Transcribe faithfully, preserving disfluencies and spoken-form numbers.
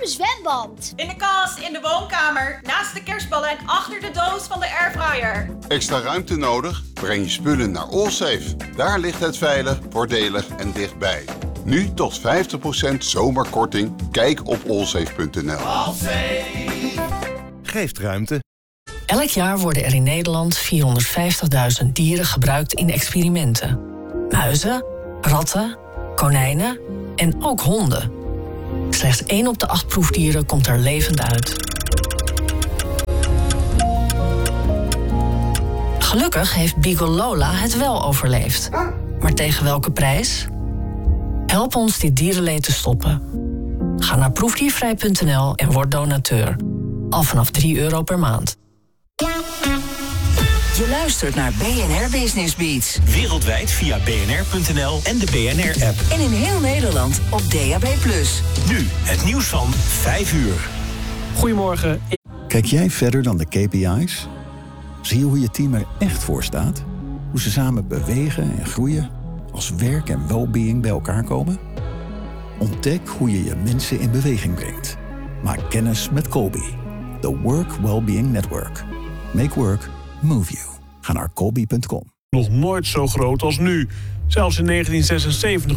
mijn zwembad. In de kast, in de woonkamer, naast de kerstballen en achter de doos van de airfryer. Extra ruimte nodig? Breng je spullen naar Allsafe. Daar ligt het veilig, voordelig en dichtbij. Nu tot vijftig procent zomerkorting. Kijk op allsafe punt n l. Allsafe geeft ruimte. Elk jaar worden er in Nederland vierhonderdvijftigduizend dieren gebruikt in experimenten. Muizen, ratten, konijnen en ook honden. Slechts één op de acht proefdieren komt er levend uit. Gelukkig heeft Beagle Lola het wel overleefd. Maar tegen welke prijs? Help ons dit dierenleed te stoppen. Ga naar proefdiervrij punt n l en word donateur. Al vanaf drie euro per maand. Je luistert naar B N R Business Beats. Wereldwijd via b n r punt n l en de B N R-app. En in heel Nederland op D A B plus. Nu het nieuws van vijf uur. Goedemorgen. Kijk jij verder dan de K P I's? Zie je hoe je team er echt voor staat? Hoe ze samen bewegen en groeien? Als werk en well-being bij elkaar komen? Ontdek hoe je je mensen in beweging brengt. Maak kennis met Colby. The Work Wellbeing Network. Make work move you. Ga naar colby punt com. Nog nooit zo groot als nu. Zelfs in negentien zesenzeventig